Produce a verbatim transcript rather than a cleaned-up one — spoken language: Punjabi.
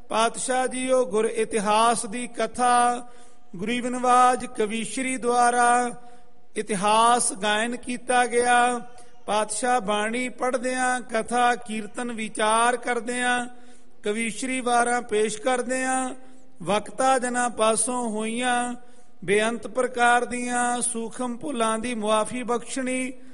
ਪਾਤਸ਼ਾਹ ਜੀਓ ਗੁਰ ਇਤਿਹਾਸ ਦੀ ਕਥਾ ਗੁਰੂ ਨਿਵਾਜ ਕਵੀਸ਼ਰੀ ਦੁਆਰਾ ਇਤਿਹਾਸ ਗਾਇਨ ਕੀਤਾ ਗਿਆ। ਪਾਤਸ਼ਾਹ ਬਾਣੀ ਪੜ੍ਹਦਿਆਂ, ਕਥਾ ਕੀਰਤਨ ਵਿਚਾਰ ਕਰਦਿਆਂ, ਕਵੀਸ਼ਰੀ ਵਾਰਾਂ ਪੇਸ਼ ਕਰਦਿਆਂ ਵਕਤਾ ਜਨਾਂ ਪਾਸੋਂ ਹੋਈਆਂ ਬੇਅੰਤ ਪ੍ਰਕਾਰ ਦੀਆਂ ਸੂਖਮ ਭੁੱਲਾਂ ਦੀ ਮੁਆਫੀ ਬਖਸ਼ਣੀ